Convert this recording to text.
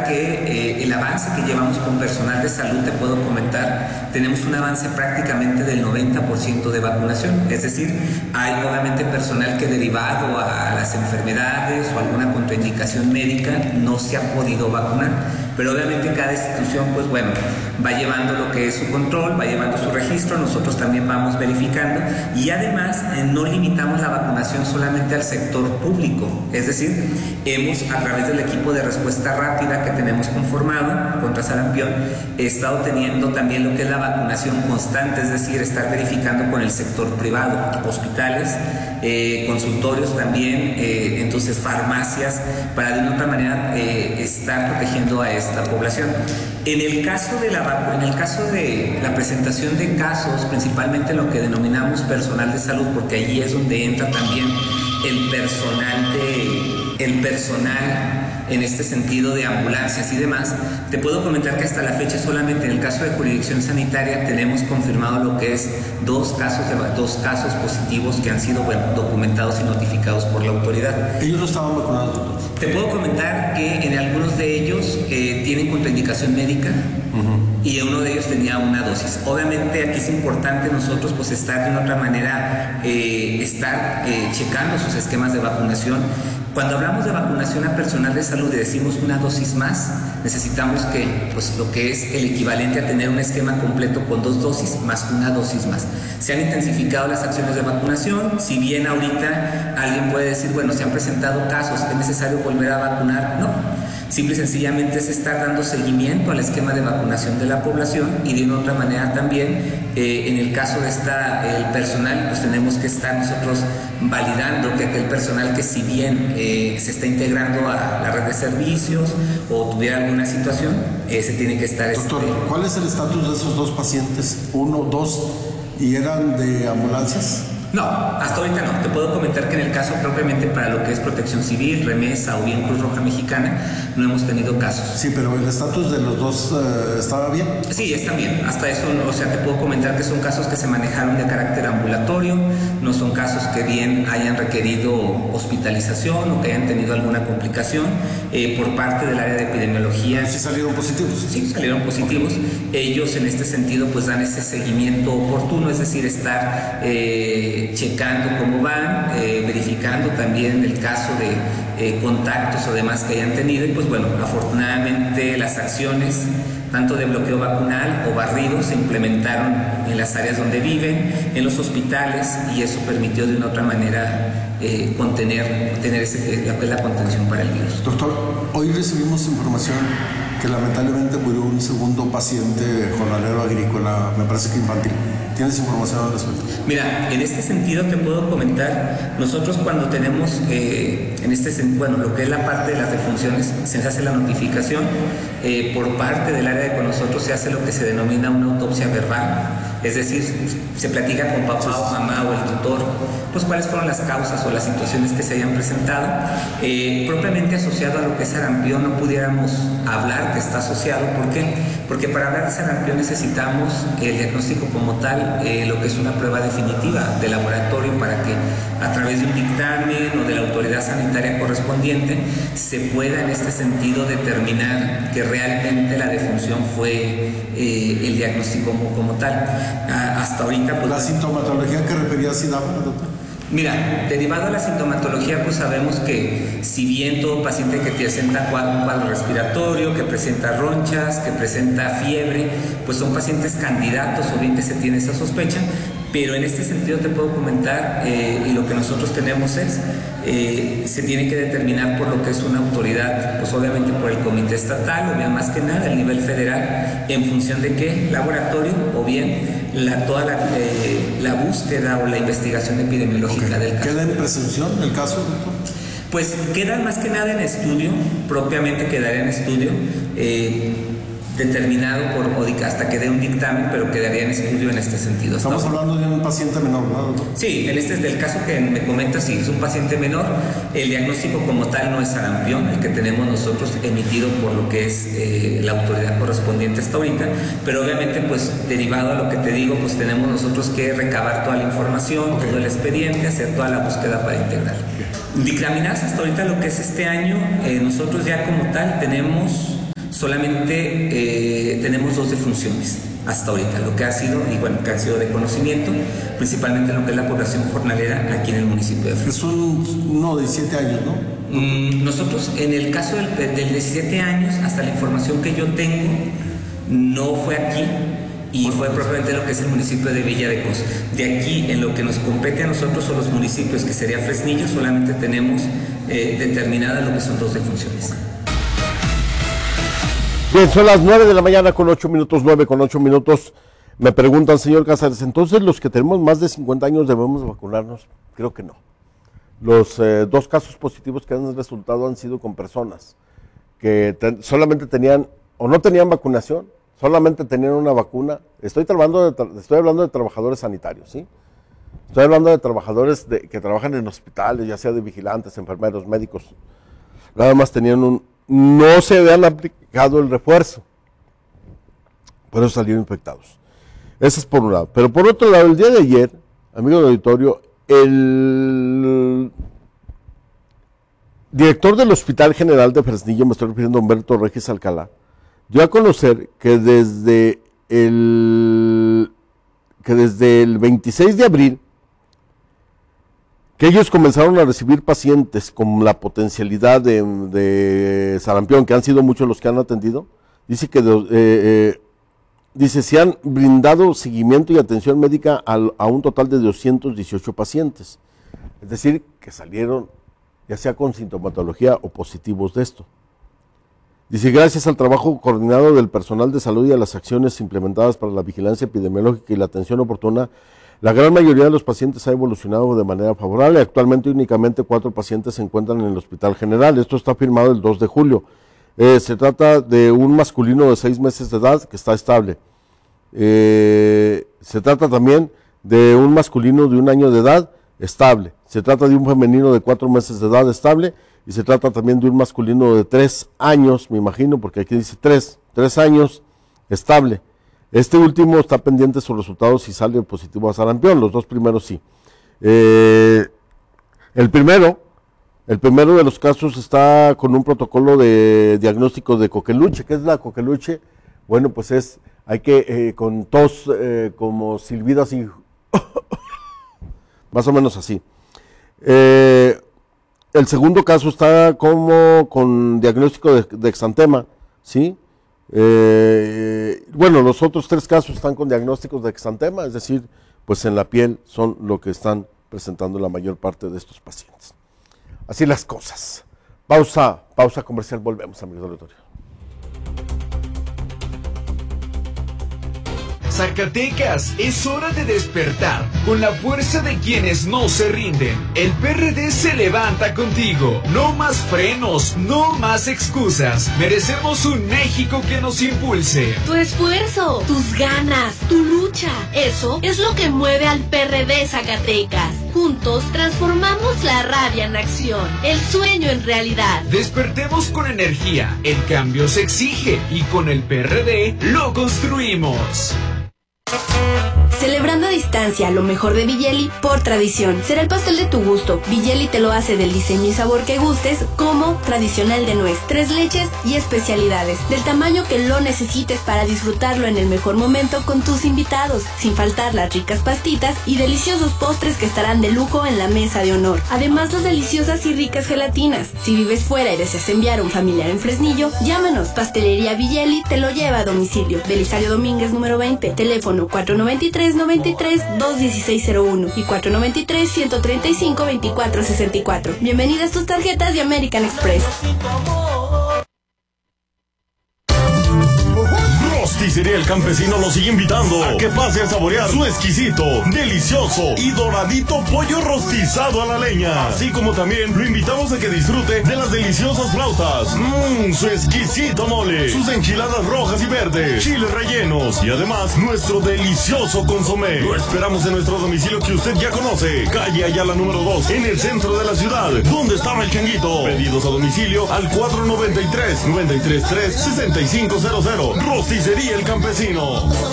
comentar que el avance que llevamos con personal de salud, te puedo comentar, tenemos un avance prácticamente del 90% de vacunación. Es decir, hay obviamente personal que derivado a las enfermedades o alguna contraindicación médica no se ha podido vacunar. Pero obviamente cada institución, pues bueno, va llevando lo que es su control, va llevando su registro, nosotros también vamos verificando y además no limitamos la vacunación solamente al sector público. Es decir, hemos a través del equipo de respuesta rápida que tenemos conformado contra sarampión, estado teniendo también lo que es la vacunación constante, es decir, estar verificando con el sector privado, hospitales, consultorios también, entonces farmacias, para de una otra manera estar protegiendo a esta población. En el caso de la presentación de casos, principalmente lo que denominamos personal de salud, porque allí es donde entra también el personal en este sentido de ambulancias y demás, te puedo comentar que hasta la fecha solamente en el caso de jurisdicción sanitaria tenemos confirmado lo que es dos casos positivos que han sido documentados y notificados por la autoridad. ¿Ellos no estaban vacunados? Te puedo comentar que en algunos de ellos tienen contraindicación médica. Y uno de ellos tenía una dosis. Obviamente aquí es importante nosotros pues estar de una otra manera, checando sus esquemas de vacunación. Cuando hablamos de vacunación a personal de salud y decimos una dosis más, necesitamos que pues lo que es el equivalente a tener un esquema completo con 2 dosis más una dosis más. Se han intensificado las acciones de vacunación, si bien ahorita alguien puede decir, bueno, se han presentado casos, ¿es necesario volver a vacunar? No. Simple y sencillamente es estar dando seguimiento al esquema de vacunación de la población y de una otra manera también, en el caso de el personal, pues tenemos que estar nosotros validando que aquel personal que si bien se está integrando a la red de servicios o tuviera alguna situación, se tiene que estar... Doctor, ¿cuál es el estatus de esos 2 pacientes? 1, 2, ¿y eran de ambulancias? No, hasta ahorita no. Te puedo comentar que en el caso propiamente para lo que es Protección Civil, Remesa o bien Cruz Roja Mexicana, no hemos tenido casos. Sí, pero el estatus de los 2 estaba bien. Sí, están bien. Hasta eso, o sea, te puedo comentar que son casos que se manejaron de carácter ambulatorio, no son casos que bien hayan requerido hospitalización o que hayan tenido alguna complicación por parte del área de epidemiología. ¿Sí salieron positivos? Sí, salieron positivos. Ellos en este sentido pues dan ese seguimiento oportuno, es decir, estar checando cómo van, verificando también el caso de contactos o demás que hayan tenido y pues bueno, afortunadamente las acciones tanto de bloqueo vacunal o barrido se implementaron en las áreas donde viven, en los hospitales y eso permitió de una otra manera tener la contención para el virus. Doctor, hoy recibimos información que lamentablemente murió un segundo paciente jornalero agrícola, me parece que infantil. ¿Tienes información al respecto? Mira, en este sentido te puedo comentar, nosotros cuando tenemos, lo que es la parte de las defunciones, se hace la notificación, por parte del área de con nosotros se hace lo que se denomina una autopsia verbal, es decir, se platica con papá o mamá o el tutor, pues cuáles fueron las causas o las situaciones que se hayan presentado. Propiamente asociado a lo que es sarampión no pudiéramos hablar que está asociado, ¿por qué? Porque para hablar de sarampión necesitamos el diagnóstico como tal, lo que es una prueba definitiva de laboratorio para que a través de un dictamen o de la autoridad sanitaria correspondiente se pueda en este sentido determinar que realmente la defunción fue el diagnóstico como tal. Hasta ahorita pues, ¿la sintomatología que refería sí daba, doctor? Mira, derivado a la sintomatología, pues sabemos que si bien todo paciente que presenta un cuadro respiratorio, que presenta ronchas, que presenta fiebre, pues son pacientes candidatos o bien que se tiene esa sospecha, pero en este sentido te puedo comentar, y lo que nosotros tenemos es, se tiene que determinar por lo que es una autoridad, pues obviamente por el comité estatal, o bien más que nada el nivel federal, en función de qué laboratorio, o bien toda la búsqueda o la investigación epidemiológica del caso. ¿Queda en presunción el caso, doctor? Pues queda más que nada en estudio, propiamente quedaría en estudio, determinado hasta que dé un dictamen, pero quedaría en estudio en este sentido. Estamos hablando de un paciente menor, ¿no? Sí, del caso que me comentas, sí, es un paciente menor. El diagnóstico como tal no es sarampión, el que tenemos nosotros emitido por lo que es la autoridad correspondiente hasta ahorita, pero obviamente pues derivado a lo que te digo, pues tenemos nosotros que recabar toda la información, todo el expediente, hacer toda la búsqueda para integrar. Dictaminadas hasta ahorita lo que es este año, nosotros ya como tal tenemos solamente tenemos 2 defunciones hasta ahorita, lo que ha sido, y bueno, que han sido de conocimiento, principalmente lo que es la población jornalera aquí en el municipio de Fresnillo. Es uno de 17 años, ¿no? Nosotros, en el caso del 17 años, hasta la información que yo tengo, no fue aquí, y fue propiamente lo que es el municipio de Villa de Cos. De aquí, en lo que nos compete a nosotros o los municipios, que sería Fresnillo, solamente tenemos determinada lo que son 2 defunciones. Bien, son las 9 de la mañana con 8 minutos, 9 con 8 minutos. Me preguntan, señor Cáceres, entonces los que tenemos más de 50 años debemos vacunarnos. Creo que no. Los 2 casos positivos que han resultado han sido con personas que solamente tenían o no tenían vacunación, solamente tenían una vacuna. Estoy hablando de trabajadores sanitarios, ¿sí? Estoy hablando de trabajadores que trabajan en hospitales, ya sea de vigilantes, enfermeros, médicos. Nada más tenían no se habían aplicado el refuerzo, por eso salieron infectados. Eso es por un lado. Pero por otro lado, el día de ayer, amigo del auditorio, el director del Hospital General de Fresnillo, me estoy refiriendo a Humberto Regis Alcalá, dio a conocer que desde el 26 de abril, que ellos comenzaron a recibir pacientes con la potencialidad de sarampión, que han sido muchos los que han atendido. Dice que se han brindado seguimiento y atención médica a un total de 218 pacientes. Es decir, que salieron ya sea con sintomatología o positivos de esto. Dice, gracias al trabajo coordinado del personal de salud y a las acciones implementadas para la vigilancia epidemiológica y la atención oportuna, la gran mayoría de los pacientes ha evolucionado de manera favorable. Actualmente únicamente 4 pacientes se encuentran en el Hospital General. Esto está firmado el 2 de julio. Se trata de un masculino de 6 meses de edad que está estable. Se trata también de un masculino de 1 año de edad estable. Se trata de un femenino de 4 meses de edad estable. Y se trata también de un masculino de 3 años, me imagino, porque aquí dice 3 años estable. Este último está pendiente de sus resultados si sale positivo a sarampión, los 2 primeros sí. El primero de los casos está con un protocolo de diagnóstico de coqueluche. ¿Qué es la coqueluche? Bueno, pues hay que con tos como silbido así, más o menos así. El segundo caso está como con diagnóstico de exantema, ¿sí? Bueno, los otros 3 casos están con diagnósticos de exantema, es decir, pues en la piel son lo que están presentando la mayor parte de estos pacientes. Así las cosas. Pausa comercial, volvemos, amigos del auditorio. Zacatecas, es hora de despertar con la fuerza de quienes no se rinden. El PRD se levanta contigo. No más frenos, no más excusas. Merecemos un México que nos impulse. Tu esfuerzo, tus ganas, tu lucha. Eso es lo que mueve al PRD Zacatecas. Juntos transformamos la rabia en acción, el sueño en realidad. Despertemos con energía. El cambio se exige y con el PRD lo construimos. Celebrando a distancia lo mejor de Villeli por tradición. Será el pastel de tu gusto. Villeli te lo hace del diseño y sabor que gustes, como tradicional de nuez, 3 leches y especialidades, del tamaño que lo necesites para disfrutarlo en el mejor momento con tus invitados, sin faltar las ricas pastitas y deliciosos postres que estarán de lujo en la mesa de honor. Además, las deliciosas y ricas gelatinas. Si vives fuera y deseas enviar a un familiar en Fresnillo, llámanos. Pastelería Villeli te lo lleva a domicilio. Belisario Domínguez número 20, teléfono 493-21601 y 493-135-2464. Bienvenidas tus tarjetas de American Express. Rosticería El Campesino lo sigue invitando a que pase a saborear su exquisito, delicioso y doradito pollo rostizado a la leña. Así como también lo invitamos a que disfrute de las deliciosas flautas, su exquisito mole, sus enchiladas rojas y verdes, chiles rellenos y además nuestro delicioso consomé. Lo esperamos en nuestro domicilio que usted ya conoce, calle Ayala número 2, en el centro de la ciudad, donde estaba el changuito. Pedidos a domicilio al 493-933-6500. Rosticería El Campesino.